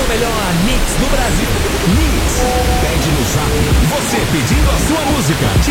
melhor mix do Brasil. Mix. Pede no zap. Você pedindo a sua música.